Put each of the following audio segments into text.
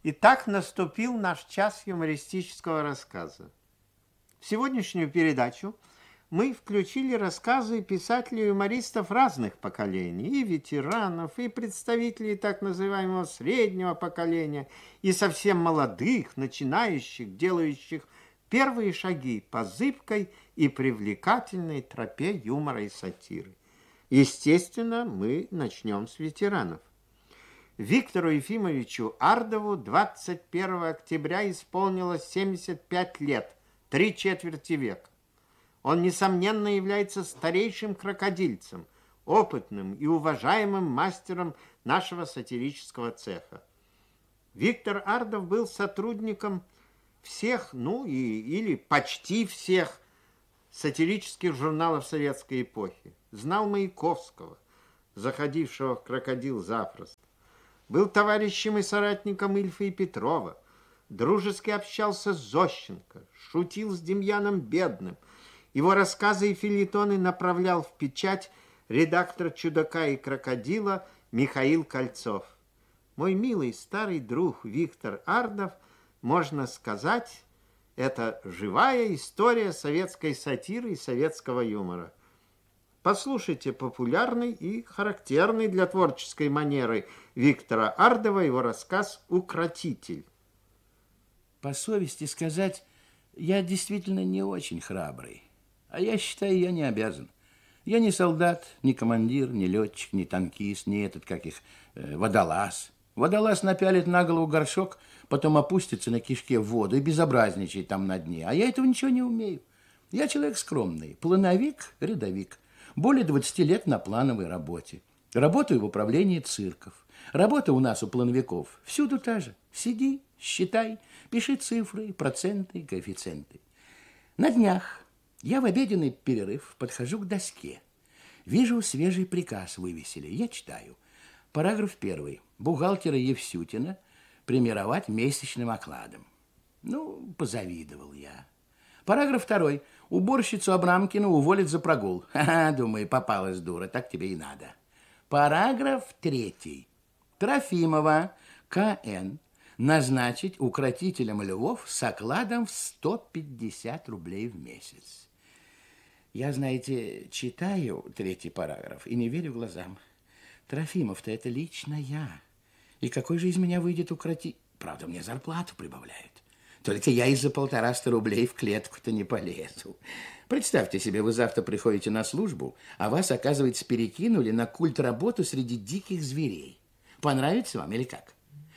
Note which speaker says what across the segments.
Speaker 1: Итак, наступил наш час юмористического рассказа. В сегодняшнюю передачу мы включили рассказы писателей-юмористов разных поколений, и ветеранов, и представителей так называемого среднего поколения, и совсем молодых, начинающих, делающих первые шаги по зыбкой и привлекательной тропе юмора и сатиры. Естественно, мы начнем с ветеранов. Виктору Ефимовичу Ардову 21 октября исполнилось 75 лет, 3/4 века. Он, несомненно, является старейшим крокодильцем, опытным и уважаемым мастером нашего сатирического цеха. Виктор Ардов был сотрудником всех, или почти всех сатирических журналов советской эпохи. Знал Маяковского, заходившего в «Крокодил» запросто. Был товарищем и соратником Ильфа и Петрова, дружески общался с Зощенко, шутил с Демьяном Бедным. Его рассказы и фельетоны направлял в печать редактор «Чудака и крокодила» Михаил Кольцов. Мой милый старый друг Виктор Ардов, можно сказать, это живая история советской сатиры и советского юмора. Послушайте популярный и характерный для творческой манеры Виктора Ардова его рассказ «Укротитель».
Speaker 2: По совести сказать, я действительно не очень храбрый. А я считаю, я не обязан. Я не солдат, не командир, не летчик, не танкист, не водолаз. Водолаз напялит на голову горшок, потом опустится на кишке в воду и безобразничает там на дне. А я этого ничего не умею. Я человек скромный, плановик, рядовик. Более 20 лет на плановой работе. Работаю в управлении цирков. Работа у нас, у плановиков, всюду та же. Сиди, считай, пиши цифры, проценты, коэффициенты. На днях я в обеденный перерыв подхожу к доске. Вижу, свежий приказ вывесили. Я читаю. Параграф 1. Бухгалтера Евсютина премировать месячным окладом. Позавидовал я. Параграф 2. Уборщицу Абрамкину уволить за прогул. Ха-ха, думаю, попалась дура, так тебе и надо. Параграф 3. Трофимова К.Н. назначить укротителем львов с окладом в 150 рублей в месяц. Я, знаете, читаю 3 параграф и не верю глазам. Трофимов-то это лично я. И какой же из меня выйдет укротитель? Правда, мне зарплату прибавляют. Только я из-за 150 рублей в клетку-то не полезу. Представьте себе, вы завтра приходите на службу, а вас, оказывается, перекинули на культ-работу среди диких зверей. Понравится вам или как?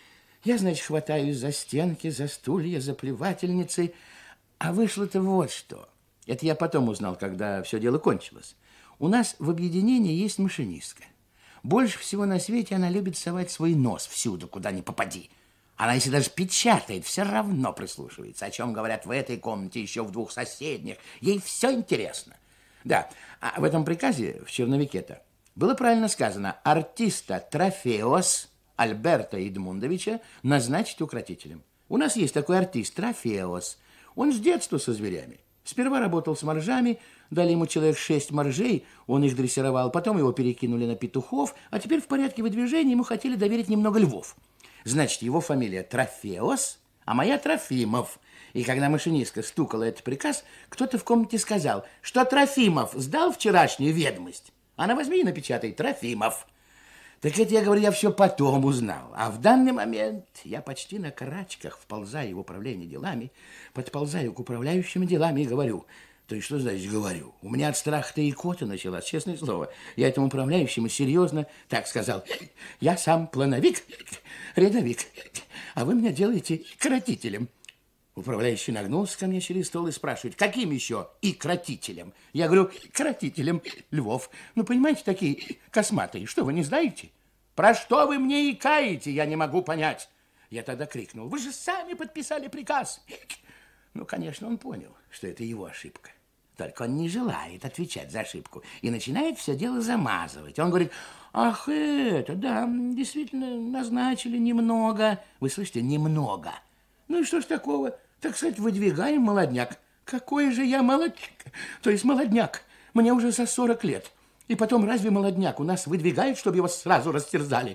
Speaker 2: Я, значит, хватаюсь за стенки, за стулья, за плевательницы. А вышло-то вот что. Это я потом узнал, когда все дело кончилось. У нас в объединении есть машинистка. Больше всего на свете она любит совать свой нос всюду, куда ни попади. Она, если даже печатает, все равно прислушивается, о чем говорят в этой комнате, еще в 2 соседних. Ей все интересно. Да, а в этом приказе, в черновике-то, было правильно сказано: артиста Трофеос Альберта Эдмундовича назначить укротителем. У нас есть такой артист Трофеос. Он с детства со зверями. Сперва работал с моржами, дали ему человек 6 моржей, он их дрессировал, потом его перекинули на петухов, а теперь в порядке выдвижения ему хотели доверить немного львов. Значит, его фамилия Трофеос, а моя Трофимов. И когда машинистка стукала этот приказ, кто-то в комнате сказал, что Трофимов сдал вчерашнюю ведомость. Она возьми и напечатай Трофимов. Так это, я говорю, я все потом узнал. А в данный момент я почти на карачках вползаю в управление делами, подползаю к управляющим делами и говорю. То есть, что значит говорю? У меня от страха-то икота началась, честное слово. Я этому управляющему серьезно так сказал. Я сам плановик, рядовик, а вы меня делаете кротителем. Управляющий нагнулся ко мне через стол и спрашивает, каким еще и кротителем? Я говорю, кротителем львов. Понимаете, такие косматые, что вы не знаете? Про что вы мне икаете, я не могу понять. Я тогда крикнул, вы же сами подписали приказ. Конечно, он понял, что это его ошибка. Только он не желает отвечать за ошибку и начинает все дело замазывать. Он говорит, ах, это, да, действительно, назначили немного. Вы слышите, немного. И что ж такого? Так сказать, выдвигаем молодняк. Какой же я молодняк? То есть молодняк. Мне уже за 40 лет. И потом, разве молодняк у нас выдвигают, чтобы его сразу растерзали?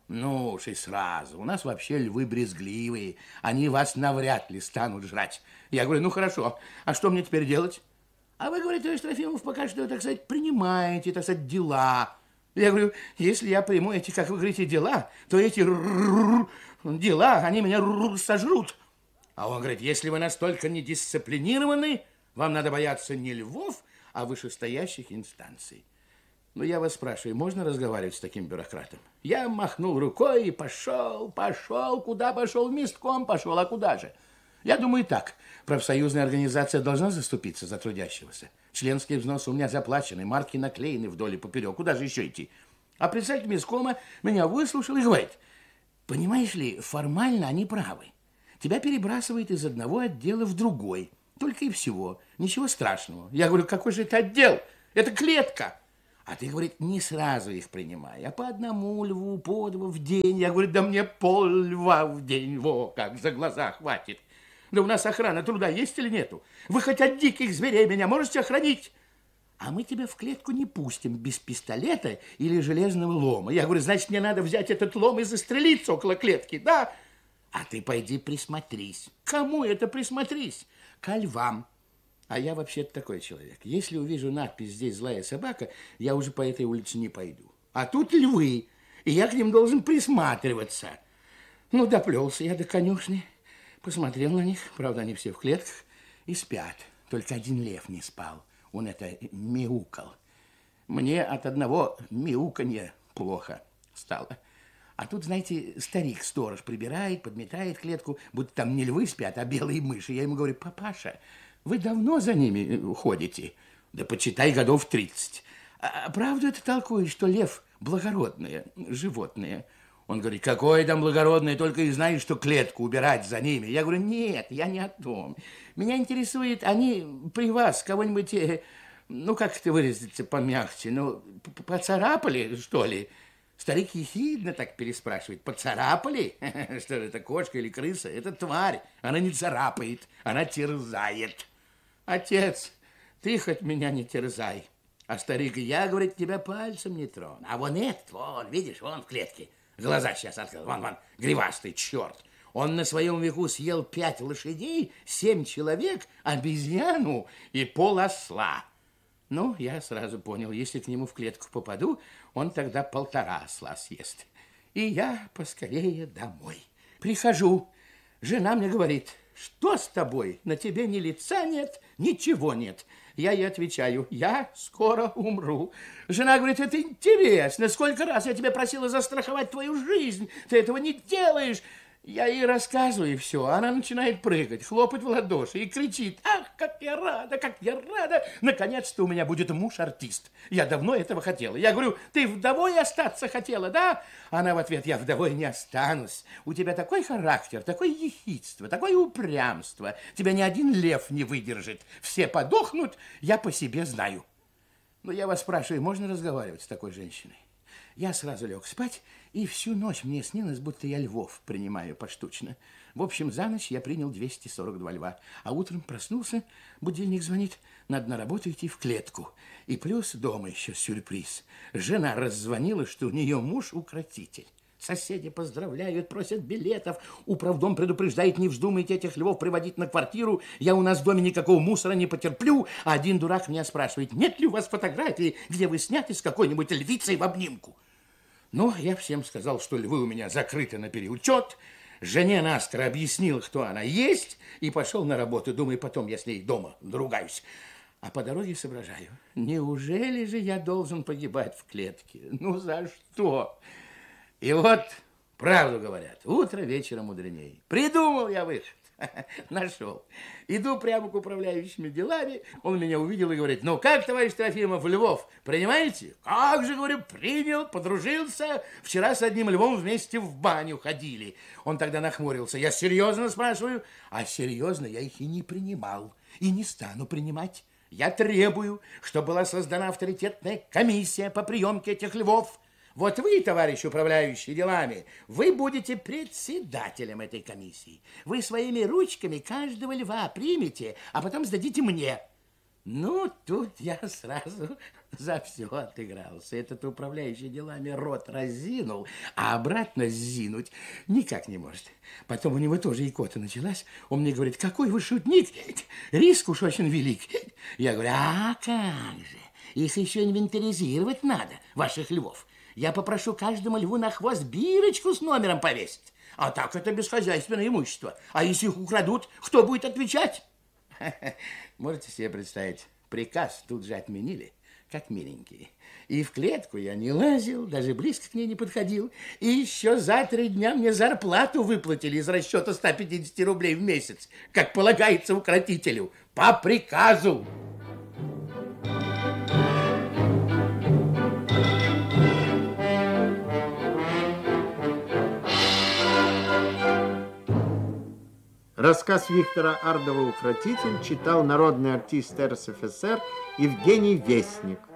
Speaker 2: Ну уж и сразу. У нас вообще львы брезгливые. Они вас навряд ли станут жрать. Я говорю, ну хорошо, а что мне теперь делать? А вы, говорите, товарищ Трофимов, пока что, так сказать, принимаете, так сказать, дела. Я говорю, если я приму эти, как вы говорите, дела, то эти дела, они меня сожрут. А он говорит, если вы настолько недисциплинированы, вам надо бояться не львов, а вышестоящих инстанций. Ну, я вас спрашиваю, можно разговаривать с таким бюрократом? Я махнул рукой и пошел, куда пошел, местком пошел, а куда же? Я думаю так, профсоюзная организация должна заступиться за трудящегося. Членские взносы у меня заплачены, марки наклеены вдоль и поперек, куда же еще идти? А председатель месткома меня выслушал и говорит, понимаешь ли, формально они правы. Тебя перебрасывают из одного отдела в другой, только и всего, ничего страшного. Я говорю, какой же это отдел? Это клетка. А ты, говорит, не сразу их принимай, а по одному льву, по два в день. Я говорю, да мне пол льва в день, во, как за глаза хватит. Да у нас охрана труда есть или нету? Вы хоть от диких зверей меня можете охранить? А мы тебя в клетку не пустим без пистолета или железного лома. Я говорю, значит, мне надо взять этот лом и застрелиться около клетки, да? А ты пойди присмотрись. Кому это присмотрись? Ко львам. А я вообще-то такой человек. Если увижу надпись «Здесь злая собака», я уже по этой улице не пойду. А тут львы, и я к ним должен присматриваться. Ну, доплелся я до конюшни, посмотрел на них, правда, они все в клетках, и спят. Только один лев не спал, он это мяукал. Мне от одного мяуканья плохо стало. А тут, знаете, старик-сторож прибирает, подметает клетку, будто там не львы спят, а белые мыши. Я ему говорю, папаша, вы давно за ними ходите? Да почитай годов 30. А правду это толкует, что лев благородное животное? Он говорит, какое там благородное, только и знаешь, что клетку убирать за ними. Я говорю, нет, я не о том. Меня интересует, они при вас кого-нибудь, ну, как это выразиться помягче, ну, поцарапали, что ли? Старик ехидно так переспрашивает, поцарапали? Что же это, кошка или крыса? Это тварь, она не царапает, она терзает. Отец, ты хоть меня не терзай. А старик, я, говорит, тебя пальцем не трону. А вон этот, вон, видишь, вон в клетке. Глаза сейчас открыл, вон, гривастый черт. Он на своем веку съел 5 лошадей, 7 человек, обезьяну и пол осла. Ну, я сразу понял, если к нему в клетку попаду, он тогда 1,5 осла съест. И я поскорее домой. Прихожу, жена мне говорит, что с тобой? На тебе ни лица нет, ничего нет. Я ей отвечаю, я скоро умру. Жена говорит, это интересно, сколько раз я тебя просила застраховать твою жизнь, ты этого не делаешь. Я ей рассказываю все, она начинает прыгать, хлопать в ладоши и кричит, ах, как я рада, наконец-то у меня будет муж-артист. Я давно этого хотела. Я говорю, ты вдовой остаться хотела, да? Она в ответ, я вдовой не останусь. У тебя такой характер, такое ехидство, такое упрямство. Тебя ни один лев не выдержит. Все подохнут, я по себе знаю. Но я вас спрашиваю, можно разговаривать с такой женщиной? Я сразу лег спать, и всю ночь мне снилось, будто я львов принимаю поштучно. В общем, за ночь я принял 242 льва. А утром проснулся, будильник звонит, надо на работу идти в клетку. И плюс дома еще сюрприз. Жена раззвонила, что у нее муж укротитель. Соседи поздравляют, просят билетов. Управдом предупреждает, не вздумайте этих львов приводить на квартиру. Я у нас в доме никакого мусора не потерплю. А один дурак меня спрашивает, нет ли у вас фотографии, где вы сняты с какой-нибудь львицей в обнимку? Ну, я всем сказал, что львы у меня закрыты на переучет. Жене наскоро объяснил, кто она есть, и пошел на работу. Думаю, потом я с ней дома доругаюсь. А по дороге соображаю, неужели же я должен погибать в клетке? Ну, за что? И вот, правду говорят, утро вечера мудренее. Придумал я выход. Нашел. Иду прямо к управляющими делами. Он меня увидел и говорит, ну как, товарищ Трофимов, львов принимаете? Как же, говорю, принял, подружился. Вчера с одним львом вместе в баню ходили. Он тогда нахмурился. Я серьезно спрашиваю? А серьезно я их и не принимал. И не стану принимать. Я требую, чтобы была создана авторитетная комиссия по приемке этих львов. Вот вы, товарищ управляющий делами, вы будете председателем этой комиссии. Вы своими ручками каждого льва примете, а потом сдадите мне. Ну, тут я сразу за все отыгрался. Этот управляющий делами рот разинул, а обратно сзинуть никак не может. Потом у него тоже икота началась. Он мне говорит: какой вы шутник, риск уж очень велик. Я говорю: а как же, их еще инвентаризировать надо, ваших львов. Я попрошу каждому льву на хвост бирочку с номером повесить. А так это бесхозяйственное имущество. А если их украдут, кто будет отвечать? Можете себе представить, приказ тут же отменили, как миленькие. И в клетку я не лазил, даже близко к ней не подходил. И еще за 3 дня мне зарплату выплатили из расчета 150 рублей в месяц, как полагается укротителю, по приказу.
Speaker 1: Рассказ Виктора Ардова «Укротитель» читал народный артист РСФСР Евгений Вестник.